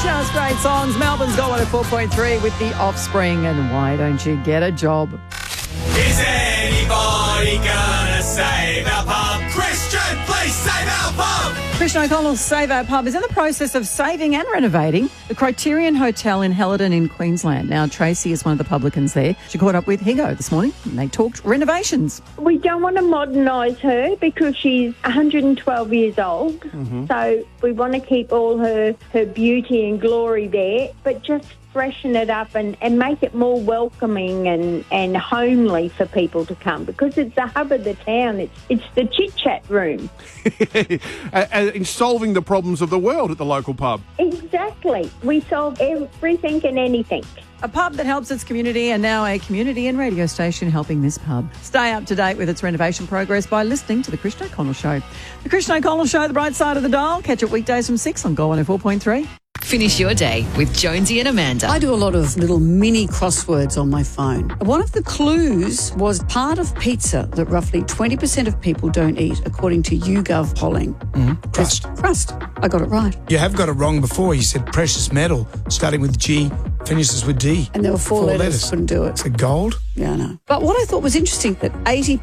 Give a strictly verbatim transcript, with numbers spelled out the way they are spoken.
Just great songs. Melbourne's got one at four point three with The Offspring. And why don't you get a job? Is anybody gonna save our pub? Christian, please save our pub! Christian O'Connell's Save Our Pub is in the process of saving and renovating the Criterion Hotel in Helidon in Queensland. Now, Tracy is one of the publicans there. She caught up with Higo this morning and they talked renovations. We don't want to modernise her because she's one hundred twelve years old. Mm-hmm. So we want to keep all her, her beauty and glory there, but just freshen it up and, and make it more welcoming and, and homely for people to come because it's the hub of the town. It's it's the chit-chat room. In solving the problems of the world at the local pub. Exactly. We solve everything and anything. A pub that helps its community and now a community and radio station helping this pub. Stay up to date with its renovation progress by listening to The Christian O'Connell Show. The Christian O'Connell Show, the bright side of the dial. Catch it weekdays from six on Go one oh four point three. Finish your day with Jonesy and Amanda. I do a lot of little mini crosswords on my phone. One of the clues was part of pizza that roughly twenty percent of people don't eat, according to YouGov polling. Mm, crust. It's crust. I got it right. You have got it wrong before. You said precious metal, starting with G, finishes with D. And there were four, four letters. letters. Couldn't do it. So gold? Yeah, I know. But what I thought was interesting, that eighty